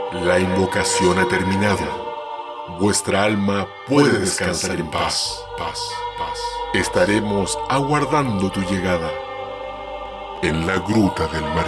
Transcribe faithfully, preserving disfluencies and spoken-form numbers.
La invocación ha terminado. Vuestra alma puede descansar en paz, paz, paz. Estaremos aguardando tu llegada en la gruta del mar.